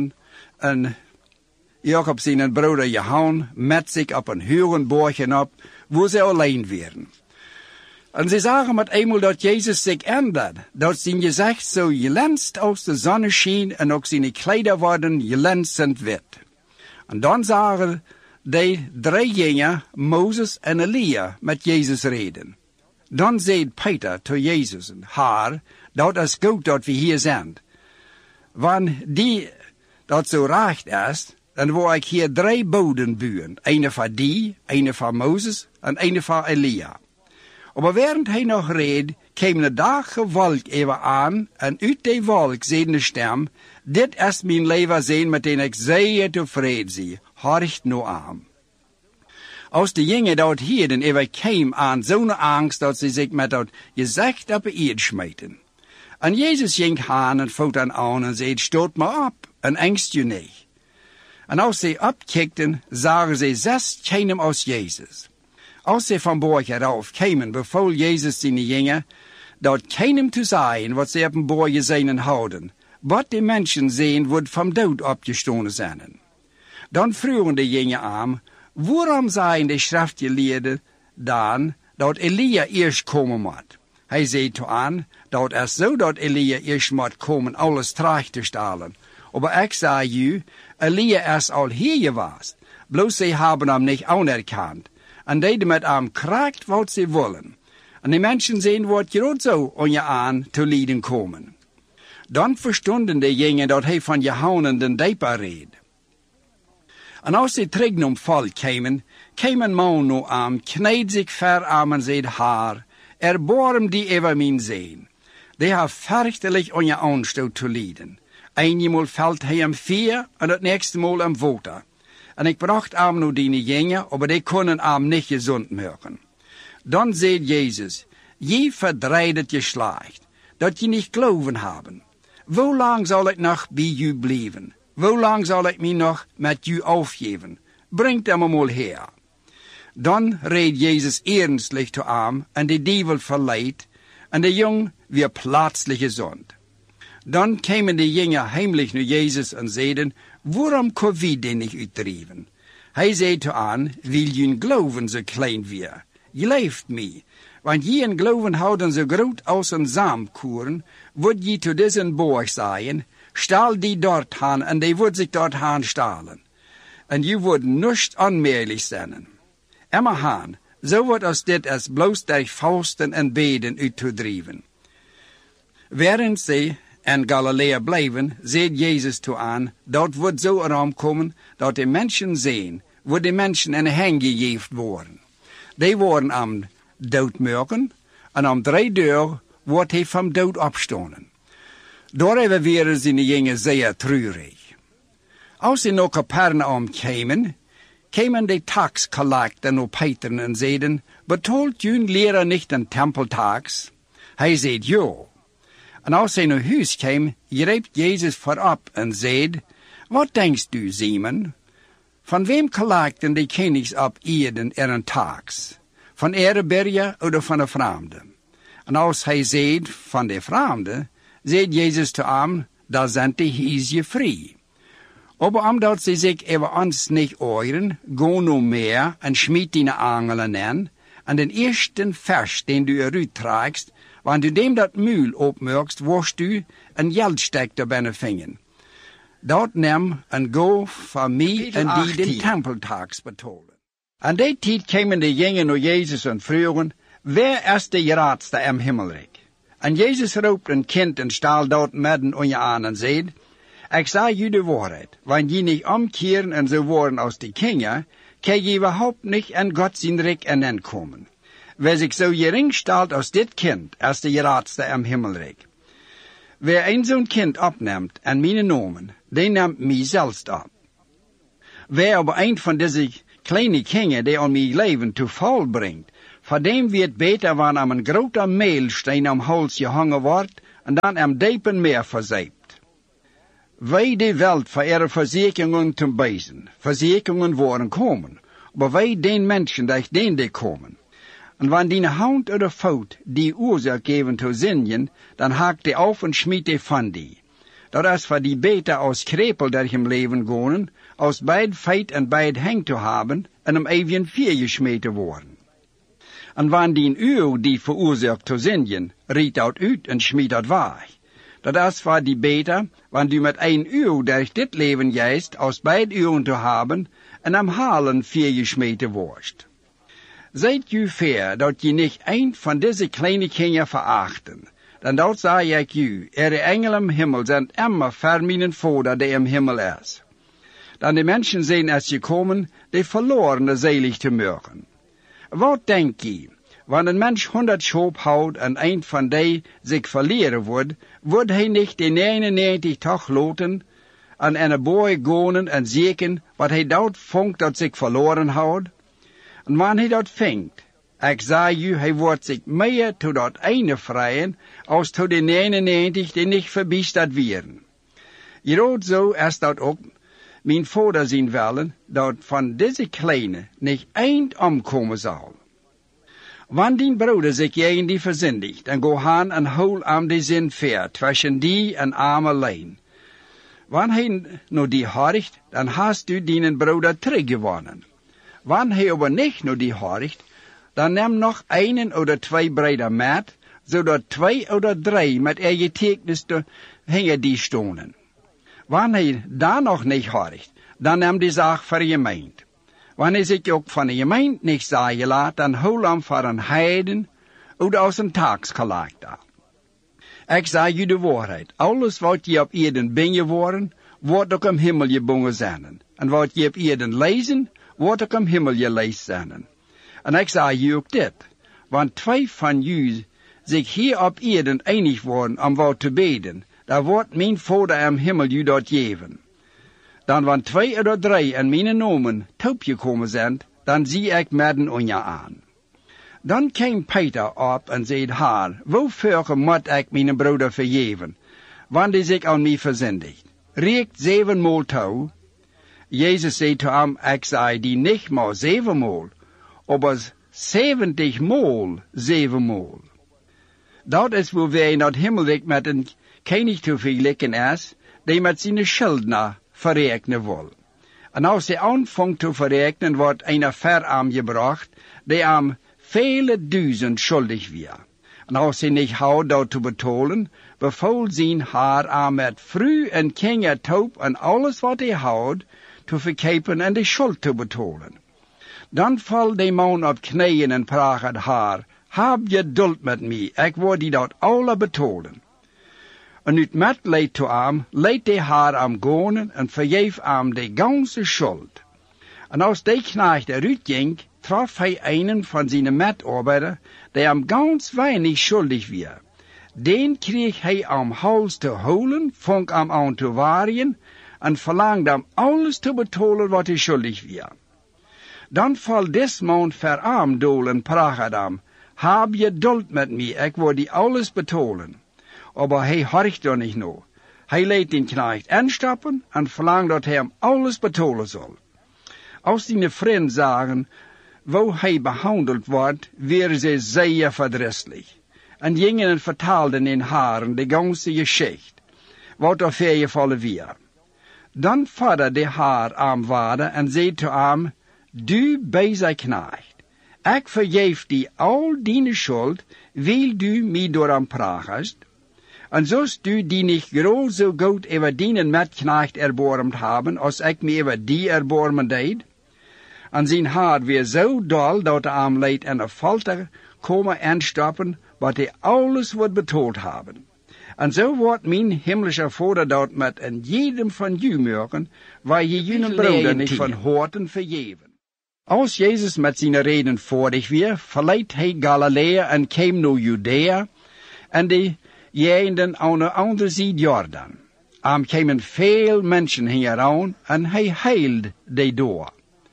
Jacob zijn broeder Johan met zich op een hoge borgen op, waar ze alleen waren. En ze zagen met eenmaal dat Jezus zich ändert, dat zijn gezicht zo glänzt als de zon scheen en ook zijn kleider worden glänzend wit. En dan zagen de 3 jongeren, Mozes en Elia, met Jezus reden. Dan zei Peter tot Jezus, Heer, dat is goed dat we hier zijn. Wanneer die dat zo recht is, dan wil ik hier 3 boden buien. Een van die, een van Mozes en een van Elia. Maar während hij nog reed, kwam een dage wolk even aan, en uit die wolk zei de stem, dit is mijn leven zijn met den ik zeer tevreden zie, horcht nu aan. Als de jongen dat hielden even kwam aan zo'n angst dat ze zich met dat gezicht op de eerd smeten. En Jezus ging aan en voet aan en zei, stoot me op en angst je niet. En als ze opkijkten, zagen ze 6 kinderen als Jezus. Als ze van boord herauf kwamen, beval Jezus zijn jongen dat keinem te zeggen wat ze op een boord gezien en houden. Wat de mensen zien, wordt van dood opgestoken zijn. Dan vroegen de jongen aan, waarom zijn de schriftgeleerden dan dat Elia eerst komen moet? Hij zei toe aan, dat is zo dat Elia eerst moet komen alles terug te stellen. Maar ik zeg u, Elia is al hier geweest, bloos ze hebben hem niet anerkend. En deden met hem kracht wat ze willen. En de mensen zien wat groot zo om je aan te lijden komen. Dan verstonden de jongen dat hij van Johannes den Döper reed. En als ze terug naar volk kwamen, kwam een man naar hem, kneed zich ver aan en zei, Heer, erbarm die over mijn zeen. Die heeft furchtelijk om je aanstoot te lijden. Eenmaal valt hij hem 4 en het nächste maal hem water. En ik bracht hem naar die jongen, maar die konden hem niet gezond maken. Dan zei Jezus, je verdreidet geslacht, dat je niet geloven hebben. Hoe lang zal ik nog bij u blijven? Hoe lang zal ik mij nog met u afgeven? Brengt hem maar her. Dan reed Jezus ernstlich toe hem en de duivel verleid, en de jong weer plaatselijk gezond. Dan kwamen de jongen heimlich naar Jezus en zeiden, waarom kon we den niet uitdrijven? Hij zei toe aan, wil je geloven zo klein weer? Gelooft mij, want je en geloven houden zo groot als een zaamkoren, wordt je to deze borg zeggen, staal die dort aan en die wordt zich dort aan stalen. En je wordt niets onmerkelijk zijn. Emma haan, zo wordt als dit als bloos durch fasten en beden uit te drijven. Während ze en Galilea blijven, zei Jezus toe aan, dat wordt zo erom komen, dat de mensen zien, waar de mensen in hang gegeven worden. Die worden am doodmerken, en om 3 dagen wordt hij van dood opstonden. Daarover werden zijn jongen zeer treurig. Als ze naar Capernaum kwamen de taxcollector naar Peter en zeiden, betaalt jullie leraar niet een tempeltax? Hij zei, ja. En als hij naar huis kwam, greep Jezus voorop en zei, wat denkst u, Simon? Van wem collecten de kenigs op Eden een tax? Van Ereberja of van de vreemde? En als hij zei, van de vreemde, zei Jezus te hem, daar zijn de hiesje vrij. Maar omdat ze zich over ons niet oren, go no meer en schmied die angelen aan, en den eersten vers den du eruit tragst, wanneer du dem dat muul opmerkst, worst u een geldstek er binnen vingen. Dat neem en go van mij en die den tempeltax betalen. Aan die tijd kwamen de jongen naar Jezus en vroegen, wer is de grootste im himmelrijk? En Jezus roept een kind en staal dat midden on je aan en zei, ik zeg je de waarheid, wanneer je niet omkeren en zo worden als de kinderen, kan je überhaupt niet in God zijn rijk en komen. Wer zich zo gering stelt als dit kind, is de grootste im himmelrijk. Wer een zo'n kind opneemt en mijn nomen, die neemt mij zelfs op. Wer aber een van deze kleine kinder die aan mijn leven te val brengt. Voor dem wird beter wanneer een grote meelsteen am hals gehangen wordt en dan am diepen meer verzeipt. Wij de welt voor ihre verzekeringen te beisen. Verzekeringen worden komen, maar wij den mensen die komen. En wanneer die hand of de fout die oorzaak geven te zinjen, dan haakt die af en schmiet die van die. Dat is voor die beter als krepel durch im leven gaan, als beid feit en beid heng te hebben en om even vier gesmeed te worden. En wanneer die uw die veroorzaakt te zinjen, riet uit en schmiet dat weg. Dat is voor die beter, wanneer du met een uw durch dit leven geist, als beid uwen te hebben en am halen vier gesmeed te worst. Seid u fair, dat je niet een van deze kleine kinderen verachten. Dan dat zei ik u, engelen im Himmel zijn immer ver mijn Vader die im Himmel is. Dan de mensen zijn als je komen, de verlorene selig te maken. Wat denk je, wanneer een mens 100 schaap houdt en een van die zich verleren wordt hij niet de 99 toch laten en een boy gaan en zieken wat hij dat vonk dat zich verloren houdt? En wanneer hij dat vindt, ik zei u, hij wordt zich meer tot dat ene vrijen, als tot de 99 die niet verbiesterd werden. Hierover zo is dat ook mijn Vader zien willen, dat van deze kleine niet eind omkomen zal. Wanneer die broeder zich tegen die verzindigt, en go aan en hol aan de zin ver, tussen die en arme lijn. Wanneer hij nou die horicht, dan hast u die broeder teruggewonnen. Wanneer hij aber niet naar die horicht, dan neem nog 1 of 2 breder met, zodat 2 of 3 met getekens te hingen die stonen. Wanneer hij daar nog niet horicht, dan neem die zaak voor gemeente. Wanneer zich ook van de gemeente niet zeggen laat, dan hol hem voor een heiden of als een taaksgelagte. Ik zeg u de waarheid, alles wat je op heden ben geworden, wordt ook im Himmel gebonden zijn. En wat je op heden lezen, wordt ook im Himmel gelezen zijn. En ik zeg je ook dit, want 2 van jullie zich hier op heden enig worden om wat te beden, dan wordt mijn Vader im Himmel je dat geven. Dan wanneer 2 of 3 en mijn nomen toepgekomen zijn, dan zie ik midden on je aan. Dan kwam Peter op en zei haar, wofür moet ik mijn broeder vergeven, wanneer hij zich aan mij verzindigt? Riekt 7 maal toe. Jezus zei te hem, ik zei die niet maar 7 maal, aber 70 maal 7 maal. Dat is hoe wij naar het hemmelrijk met een koning te vergelijken is, die met zijn schuldner verrekenen wil. En als hij aanvangt te verrekenen, wordt een verarm gebracht, die hem vele duizend schuldig weer. En als hij niet houdt dat te betalen, bevoel zijn haar aan met vrouw en kinder toop en alles wat hij houdt, te verkopen en de schuld te betalen. Dan valt de man op knieën en vraagt haar, heb je geduld met mij, ik wil die dat alle betalen. En uit medelijden toe hem, leidt hij haar aan gaan en vergeeft hem de ganze schuld. En als de knecht eruit ging, trof hij een van zijn medarbeiders, die hem ganz weinig schuldig was. Den kreeg hij am hals te holen, vong hem aan te waaien en verlangde hem alles te betalen wat hij schuldig was. Dan valt des man verarm dool en praat hem, heb je geduld met mij, ik wil die alles betalen. Aber hij horcht er niet naar. Hij leidt den knecht instappen en verlangt dat hij hem alles betalen zal. Als die vrienden zagen, hoe hij behandeld wordt, werden ze zeer verdrietig. En gingen en vertaalden in haar de ganze geschichte, wat er voorgevallen weer. Dan vader haar aan waarde en zei te hem, du bij knecht, ik vergeef die al die schuld, wil du mij door hem praagst? En zoals du die niet groot zo goed over die metknecht erbarmd hebben, als ik me over die erbarmen deed. En zijn haar weer zo dol, dat hij hem leidt en een folter komen instappen, wat hij alles wordt betaald hebben. En zo wordt mijn himmlische Vader dat met een jedem van jullie maken, waar je jullie broeder niet van hoorten vergeven. Als Jezus met zijn reden voordig weer, verliet hij Galilea en kwam naar Judea, en de jenden aan de andere zijde Jordan. Kwamen veel mensen hieraan, en hij heilde die door.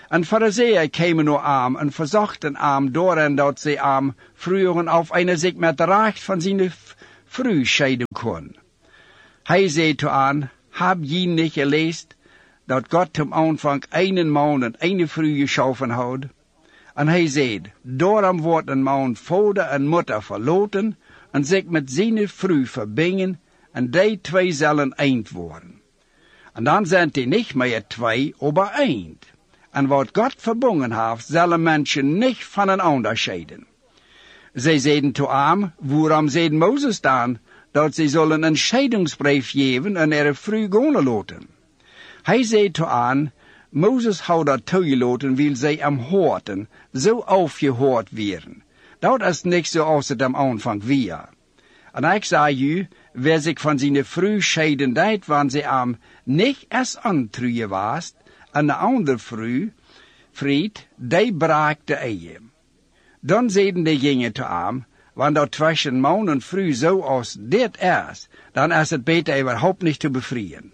En Fariseeën kwamen naar hem en verzochten hem doorheen dat ze hem vroegen of hij zich met recht van zijn vrouw scheiden kon. Hij zei tot hen, heb je niet gelezen dat God zum aanvang een man en een vrouw geschaffen had? En hij zei, daarom wordt een man vader en moeder verlaten en zich met zijn vrouw verbinden en die twee zullen eind worden. En dan zijn die niet meer twee, maar eind. En wat God verbonden heeft, zullen mensen niet van een ander scheiden. Zij zeiden tot hem, waarom zei Mozes dan dat ze zullen een scheidingsbrief geven en er vrouw gaan laten? Hij zei tot hen, Mozes had dat toegelaten, wil zij hem hoorten, zo afgehoord werden. Dat is niet zoals het am aanvang was. En ik zei u, wer zich van zijn vrouw scheiden deed, wanneer ze hem niet als antrouwen was, en een andere vrouw, vriend, die braak de eie. Dan zeiden de jongen tot hem, wanneer dat tussen man en vrouw zoals dit is, dan is het beter überhaupt niet te bevrijen.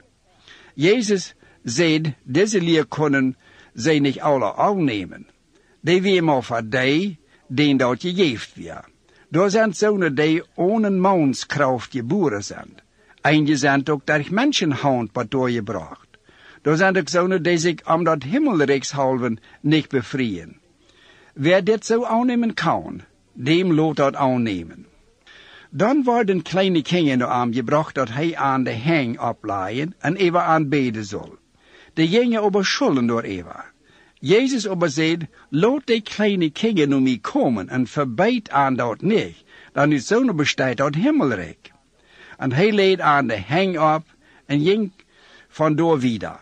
Jezus zei, deze leer kunnen zij niet alle aannemen. Die weer maar voor die dat gegeven werd. Daar zijn zonen die ohne manskracht geboren zijn. En je zijn ook door mensenhand wat doorgebracht. Daar zijn ook zonen die zich om dat himmelrijkshalven niet bevrijen. Wer dit zo aannemen kan, dem laat dat aannemen. Dan worden kleine kinderen naar hem gebracht dat hij aan de heng opleiden en even aanbeden zal. De jongen aber schulden door even. Jezus aber zei, laat die kleine kinderen naar mij komen en verbeid aan dat niet, dan is zo'n bestaat dat himmelrijk. En hij leed aan de heng op en ging vandoor wieder.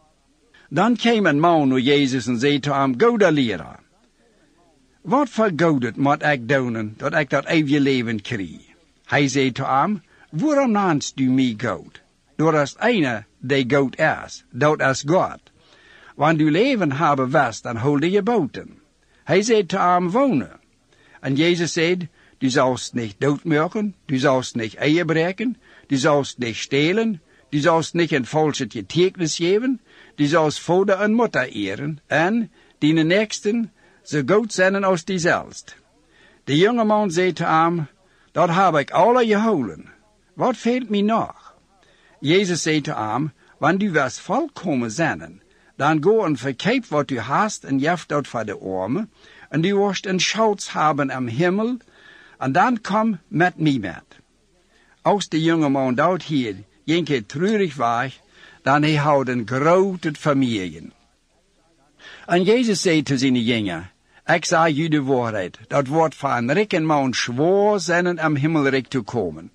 Dan kwam een man naar Jezus en zei tot hem, goede leraar, wat voor godet moet ik doen, dat ik dat eeuwige leven krijg? Hij zei tot hem, waarom naamst u mij God? Door is ene die God is, dat is God. Want u leven hebben was, dan holde je boten. Hij zei tot hem, wonen. En Jezus zei, du sollst niet doodmaken, du sollst niet eie breken, du sollst niet stelen, du sollst niet een valse getuigenis geven, du sollst vader en moeder eeren, en die nächsten zo goed zijn als die zelfst. De jonge man zei tot hem, dat heb ik alle gehouden. Wat fehlt mij nog? Jezus zei tot hem, wanneer du was volkomen zijn, dan go en verkoop wat u hast en geef dat voor de armen, en du wirst een schatz hebben am Himmel, en dan kom met mij met. Als de jonge man dat hier een keer treurig was, dan hij had een grote familie. En Jezus zei te zijn jongen, ik zeg u de waarheid, dat wordt voor een rijke man zwaar zijn am Himmelrijk te komen.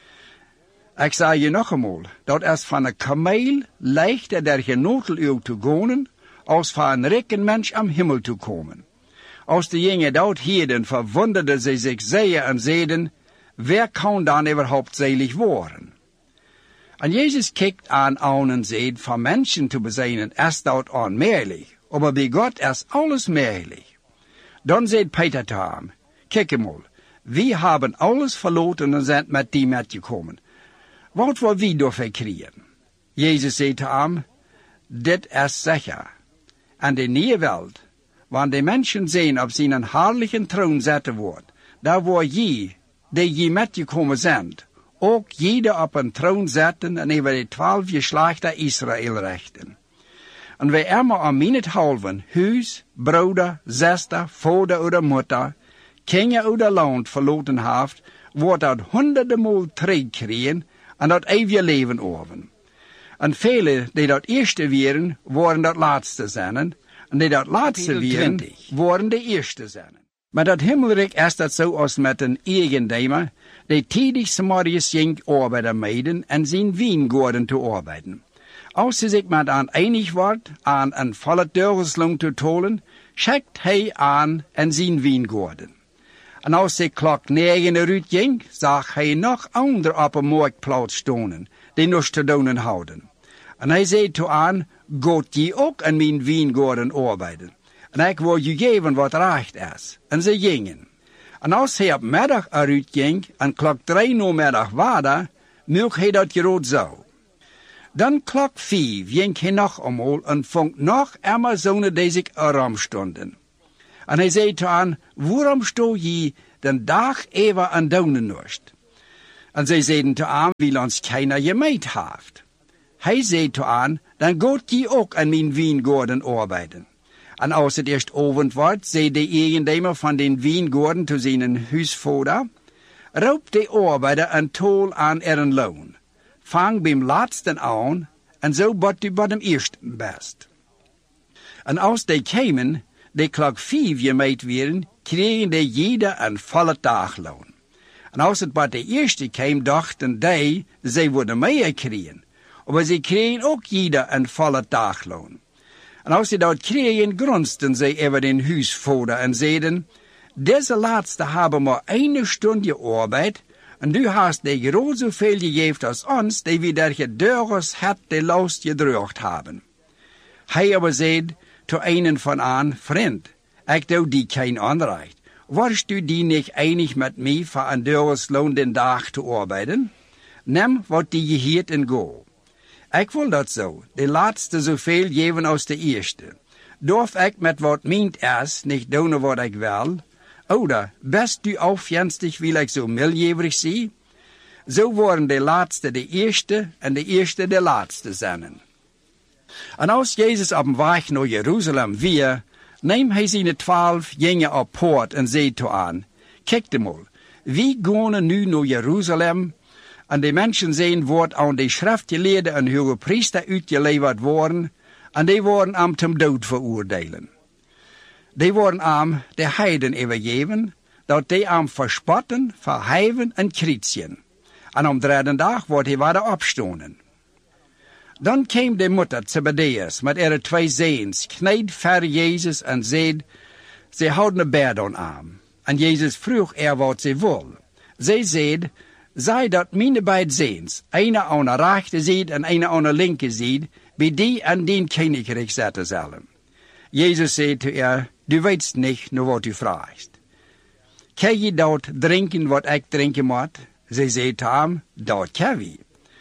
Ik zeg je nog eenmaal, dat is van een kameel leichter der genotel te gaan, als van een rijke mens am Himmel te komen. Als de jongen dat hielden, verwonderden ze zich zeer en zeiden, wer kan dan überhaupt selig worden? En Jezus kijkt aan en zei, van mensen te bezijnen is dat onmogelijk, maar bij God is alles mogelijk. Dan zei Peter te hem, kijk eenmaal, we hebben alles verloren en zijn met die metgekomen. Wat wil wie daarvoor krijgen? Jezus zei te hem, dit is zeker. En de nieuwe wereld, wanneer de mensen zien op zijn herrlijke troon zetten wordt, daar wordt je, die je metgekomen zijn, ook jeder op een troon zetten en over de 12 geslachten Israël rechten. En wij immer aan meinethalven huis, broeder, zuster, vader oder moeder, kinderen oder land verloren heeft, wordt dat honderdenmaal terugkrijgen en dat eeuwige leven over. En velen die dat eerste waren, worden dat laatste zijn, en die dat laatste waren, worden de eerste zijn. Maar dat himmelrijk is dat zo als met een eigendemer, die tidig 's morgens ging arbeiden meiden en zijn wijngaarden te arbeiden. Als hij zich met aan einig wordt, aan een volle deurslang te tolen, schickt hij aan en zijn wijngaarden. En als de klok 9 eruit ging, zag hij nog anderen op een marktplaats stonen, die nog te doen houden. En hij zei toe aan, gaat je ook in mijn wijngaarden arbeiden? En ik wil je geven wat recht is. En ze gingen. En als hij op middag eruit ging, en klok 3 namiddag was, mocht hij dat gerood zo. Dan klok 5 ging hij nog omhoog en vond nog Amazonen die zich erom stonden. En hij zei toe aan, waarom sto je den dag even aan dounen noost? En zij zeiden toe aan, wil ons keiner gemeid heeft. Hij zei toe aan, dan gaat je ook aan mijn wijngaarden arbeiden. En als het eerst avond wordt, zei de eigenaar van den wijngaarden te zijn huisvader, roep de arbeider en tol aan een loon. Vang beim laatsten aan, en zo bot u bij dem eersten best. En als die kwamen, die klok 5 gemeid werden, kregen die jeder een volle dagloon. En als het bij de eerste kwam, dachten die, zij worden meer krijgen. Maar ze kregen ook jeder een volle dagloon. En als ze dat kregen, grunsten zij over den huisvader en zeiden, deze laatste hebben maar 1 stunde gearbeid, en du hast die groot zoveel gegeven als ons, die we der gedurgens het de last gedrukt hebben. Hij aber zei to einen van aan, vriend, ik doe die geen onrecht. Warst du die niet einig met mij voor een durgesloon den dag te arbeiden? Neem wat die je hiert en go. Ik wil dat zo, de laatste zoveel geven als de eerste. Durf ik met wat meent is niet doen wat ik wil? Oder best du aufjenstig wil ik zo miljeverig zie? Zo worden de laatste de eerste en de eerste de laatste zijn. En als Jezus op de weg naar Jeruzalem weer, neemt hij zijn 12 jongen op poort en zei toe aan, kijk de mal, wie gaan nu naar Jeruzalem? En de mensen zijn wordt aan de schriftgeleerden en hoge priester uitgeleverd worden, en die worden aan ten dood veroordelen. Die worden aan de heiden overgeven, dat die aan verspotten, verheven en kritsen. En om 3e dag wordt hij weer opstonden. Dan kwam de moeder Zebedeus met haar 2 zoons, kneed voor Jezus en zei, ze houden een bed aan. En Jezus vroeg wat ze wil. Zij zei, zij dat mijn beide zoons, een aan de rechterzijde en een aan de linkerzijde, bij die en die koninkrijk zetten zullen. Jezus zei te haar, du weet niet naar wat u vraagt. Kan je dat drinken wat ik drinken moet? Zij zei te hem, dat kan we.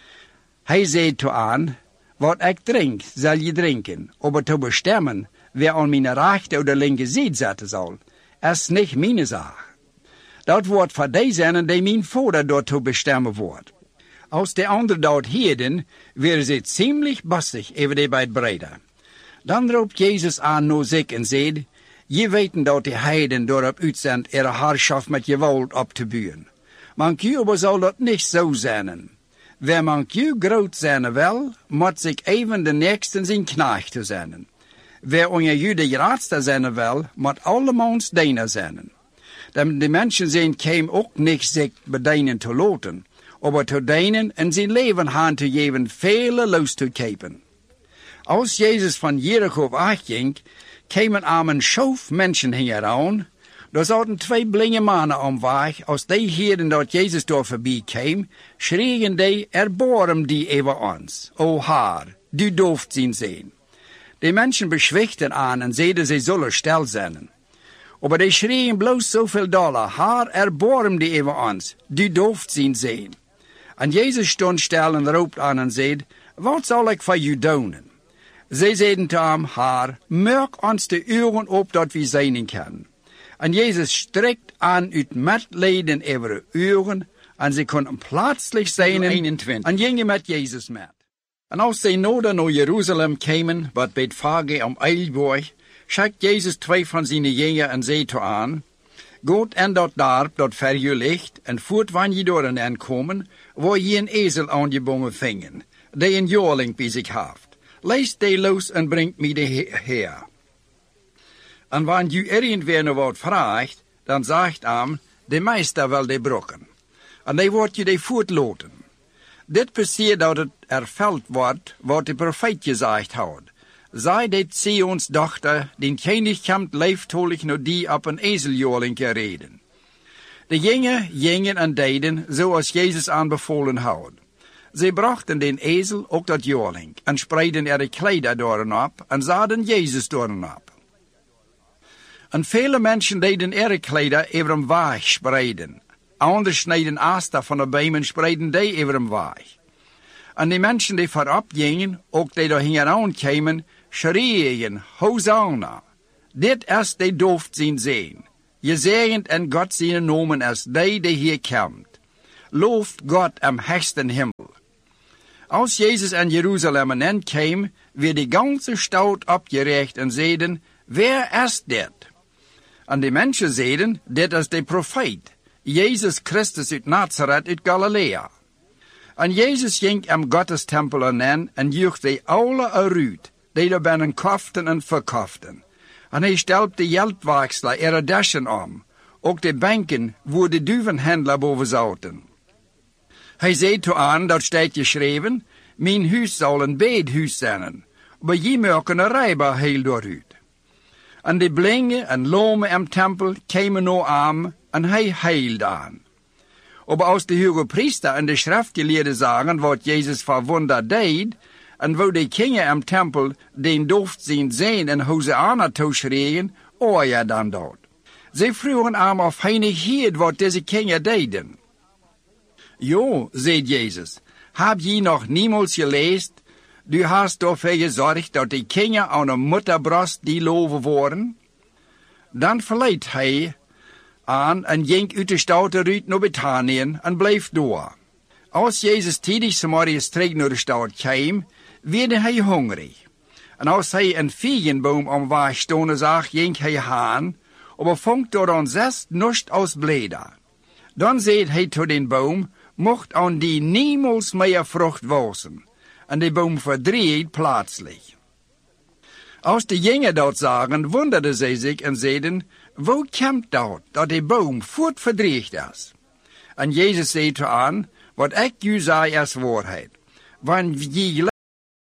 Hij zei te aan, wat ik drink, zal je drinken. Maar te bestemmen, wie aan mijn rechter of de linker zijde zetten zal, is niet mijn zaak. Dat wordt voor die zijn die mijn vader door te bestemmen wordt. Als de anderen dat hielden, werden ze ziemlich bossig over die beide breden. Dan roept Jezus aan naar zich en zei, je weten dat de heiden daarop uitzendt ihre heerschaft met geweld op te buren. Maar Cuba zal dat niet zo zijn. Wie man groot zijn wil, moet zich even de nächsten zijn knecht zijn. Wie onder je de grootste zijn wil, moet allemans diener zijn. De mensen zijn kwam ook niet zich bedienen te laten, maar te dienen en zijn leven aan te geven vele lust te kepen. Als Jezus van Jericho wegging, kwamen aan een schoof mensen hieraan. Er zaten 2 blinde mannen om weg. Als die hielden dat Jezus door voorbij kwam, schrien die, erbarm die over ons. O Heer, du dooft zien zijn. De mensen beschwichtten aan en zeiden ze zullen stil zijn. Maar die schrien bloos zoveel dollar, Heer, erbarm die over ons, du dooft zien zijn. En Jezus stond stil en roept aan en zei, wat zal ik voor u doen? Zij zeiden te hem, Heer, maak ons de oren op dat we zien kunnen. En Jezus strekt aan uit medelijden over de oren, en ze konden plaatselijk zijn en gingen met Jezus met. En als zij nodig naar Jeruzalem kwamen, wat bij het vage om Eilborg, schickt Jezus 2 van zijn jongeren en zei toe aan, gaat en dat dorp dat voor je ligt, en voert wanneer je door en komen, waar je een ezel aangebonden vingen, die een joling bij zich heeft. Lees die los en brengt mij de her. En wanneer je irgendwer nog wat vraagt, dan zegt hem, de meester wil die brokken. En die wordt je die voortloten. Dit passiert dat het erveld wordt, wat de profeet gezegd houdt. Zij dit Sions dochter, den koning komt leeftolig naar die op een ezeljoling gereden. De jongen gingen en deden, zoals Jezus aanbevolen had. Zij brachten den ezel, ook dat joling, en spreidden ihre kleider doorop, en zaden Jezus doorop. En vele mensen deden ihre kleider over hem weg spreiden. Anderen snijden aster van de beem en spreiden die over hem weg. En die mensen die voorop gingen, ook die daar hieraan kwamen, schreeuwen, Hosanna. Dit is de dooft zijn zijn. Gezegend en God zijn nomen is die hier komt. Looft God am hoogsten himmel. Als Jezus in Jeruzalem kwam, werd de ganze stad opgericht en zeiden, wer is dit? En de mensen zeiden, dit is de profeet, Jezus Christus uit Nazareth uit Galilea. En Jezus ging am Gottes tempel aan en juchte alle eruit, die er binnen kochten en verkochten. En hij stelde de geldwechsler ihre daschen om, ook de banken waar de duivenhandler boven zaten. Hij zei toe aan, dat staat geschreven, mijn huis zal een bedhuis zijn, maar je maken een rijbaar heel dooruit. En de blinde en lome am tempel kwamen nu aan, en hij heilde aan. Aber als de hoge priester en de schriftgeleerden zagen wat Jezus voor wonder deed, en wo de kingen am tempel den dooft zien zijn en Hosanna toeschreeuwen, ja dan dat. Zij vroegen aan of hij niet hield wat deze kingen deden. Jo, zei Jezus, heb je nog niemals gelezen? Du hast ervoor gezorgd dat de kingen aan een moederbrust die loven worden? Dan verliet hij aan en ging uit de stad eruit naar Bethanien en bleef door. Als Jezus tijdig 's morgens terug naar de stad kwam, werd hij hongerig. En als hij een vijgenboom omweg stonden zag, ging hij aan, maar vond door aan 6 niets als bleder. Dan zei hij tot den boom, mocht aan die niemals meer vrucht wassen. En de boom verdreed plaatselijk. Als de jongen dat zagen, wonderden zij zich en zeiden, wo komt dat de boom voort verdreigd is? En Jezus zei toe aan, wat ik u zei is waarheid. Want je